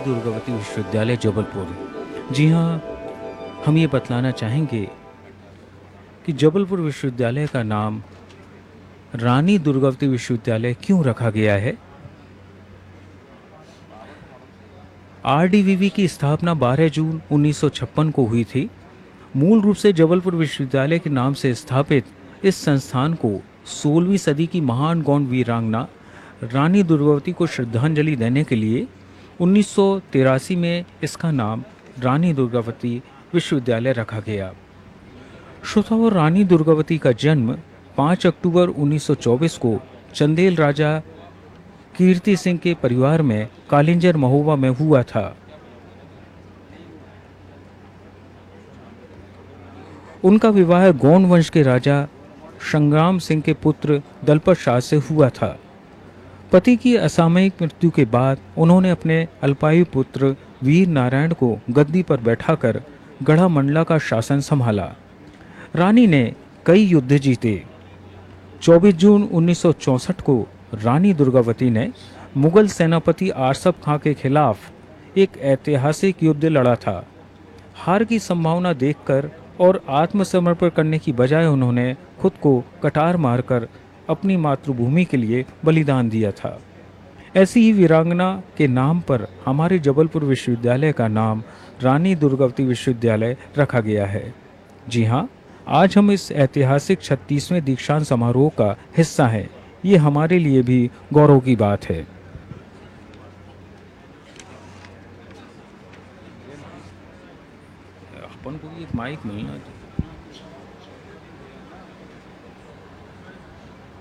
दुर्गावती विश्वविद्यालय जबलपुर। जी हाँ, हम ये बतलाना चाहेंगे कि जबलपुर विश्वविद्यालय का नाम रानी दुर्गावती विश्वविद्यालय क्यों रखा गया है। आरडीवीवी की स्थापना 12 जून 1956 को हुई थी। मूल रूप से जबलपुर विश्वविद्यालय के नाम से स्थापित इस संस्थान को 16वीं सदी की महान गौंड वीरांगना रानी दुर्गावती को श्रद्धांजलि देने के लिए 1983 में इसका नाम रानी दुर्गावती विश्वविद्यालय रखा गया। श्रोताओं, रानी दुर्गावती का जन्म 5 अक्टूबर 1924 को चंदेल राजा कीर्ति सिंह के परिवार में कालिंजर महोबा में हुआ था। उनका विवाह गोंड वंश के राजा संग्राम सिंह के पुत्र दलपत शाह से हुआ था। पति की असामयिक मृत्यु के बाद उन्होंने अपने अल्पायु पुत्र वीर नारायण को गद्दी पर बैठाकर गढ़ा मंडला का शासन संभाला। रानी ने कई युद्ध जीते। 24 जून 1964 को रानी दुर्गावती ने मुगल सेनापति आरसफ खां के खिलाफ एक ऐतिहासिक युद्ध लड़ा था। हार की संभावना देखकर और आत्मसमर्पण करने की बजाय उन्होंने खुद को कटार मारकर अपनी मातृभूमि के लिए बलिदान दिया था। ऐसी ही वीरांगना के नाम पर हमारे जबलपुर विश्वविद्यालय का नाम रानी दुर्गावती विश्वविद्यालय रखा गया है। जी हाँ, आज हम इस ऐतिहासिक 36वें दीक्षांत समारोह का हिस्सा हैं। ये हमारे लिए भी गौरव की बात है। अपन को एक माइक मिलना चाहिए।